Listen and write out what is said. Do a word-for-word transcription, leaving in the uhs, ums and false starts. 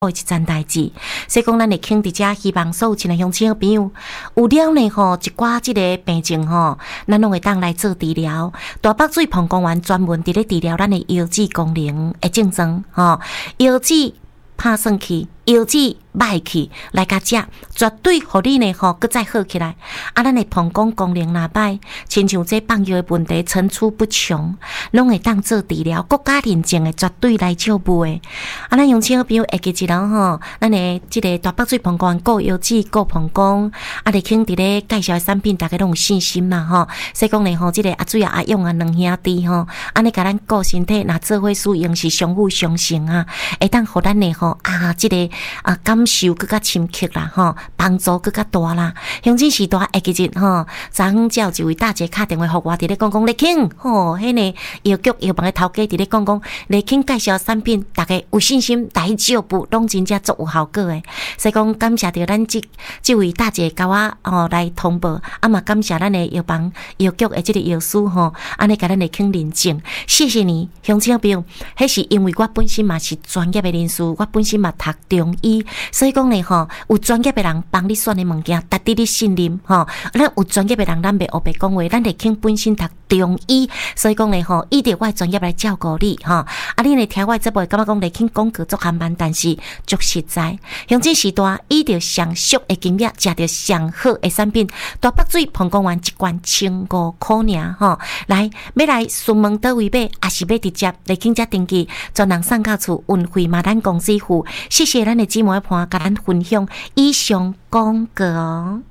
一件代志，所以讲咱会倾伫遮，希望所有亲爱乡亲好朋友，有了呢吼，一寡即个病症吼，咱拢会当来做治疗。大北水膀胱炎专门伫咧治疗咱的腰子功能的症状吼，腰子拍算去，腰子歹去，来甲食，绝对互你呢吼，搁再好起来。啊，咱的膀胱功能若歹，亲像这放药的问题层出不穷，拢会当做治疗，国家认证的绝对来照顾的。啊，咱乡亲好朋友会记一牢吼，咱的即个大北水膀胱顾腰子顾膀胱，啊，咧肯伫咧介绍的产品，大家拢有信心啦吼。所以讲呢吼，即个阿水啊阿勇啊两兄弟吼，安尼甲咱顾身体，若做伙使用是相辅相成啊，会当互咱呢吼啊，即、这个啊感受更加深刻啦吼，帮助更加大啦。乡亲时代会记日吼，昨昏才有一位大姐打电话互我，伫咧讲讲咧肯吼，迄个药局药房的头家伫咧讲讲，咧肯介绍产品，大家有信心来照顾，拢真正足有效果的。所以讲感谢着咱即即位大姐甲我哦来通报，啊嘛感谢咱的药房药局的即个药师吼，安尼甲咱咧肯认证，谢谢你，乡亲朋友。迄是因为我本身嘛是专业的人士，我本身嘛读中医，所以讲呢吼，有专业的人帮你选的物件，值得你信任吼。咱有专业的人，咱袂黑白讲话，咱会肯本身读中医，所以讲呢吼，依着我专业来照顾你吼。啊，你呢听我这部感觉讲，来肯广告足含慢，但是足实在。乡亲时代依着上俗的经验，食着上好的产品，大北水膀胱炎一罐千五块尔吼。来，要来询问倒位买，还是要直接来肯遮登记，专人送到厝，运费嘛咱公司付。谢谢咱的姊妹伴，甲咱分享以上广告哦。